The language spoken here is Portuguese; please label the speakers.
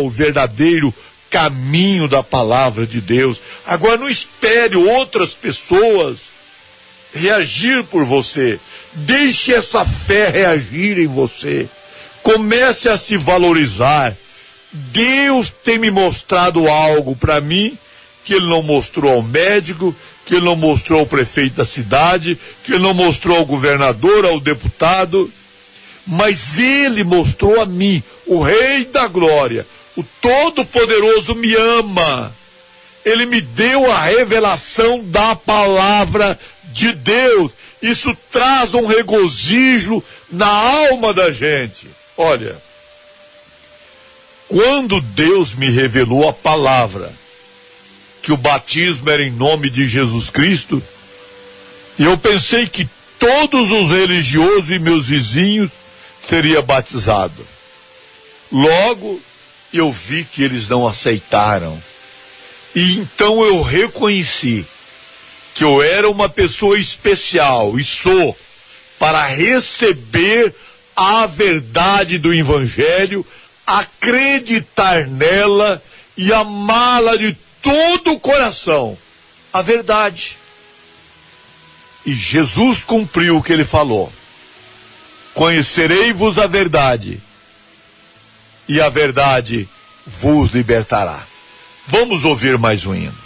Speaker 1: o verdadeiro caminho da palavra de Deus. Agora não espere outras pessoas reagir por você. Deixe essa fé reagir em você. Comece a se valorizar. Deus tem me mostrado algo para mim que Ele não mostrou ao médico, que Ele não mostrou ao prefeito da cidade, que Ele não mostrou ao governador, ao deputado, mas Ele mostrou a mim, o Rei da Glória. O Todo-Poderoso me ama. Ele me deu a revelação da palavra de Deus. Isso traz um regozijo na alma da gente. Olha, quando Deus me revelou a palavra, que o batismo era em nome de Jesus Cristo, eu pensei que todos os religiosos e meus vizinhos seriam batizados. Logo, eu vi que eles não aceitaram. E então eu reconheci que eu era uma pessoa especial, e sou, para receber a verdade do Evangelho, acreditar nela e amá-la de todo o coração. A verdade. E Jesus cumpriu o que Ele falou. Conhecerei-vos a verdade, e a verdade vos libertará. Vamos ouvir mais um hino.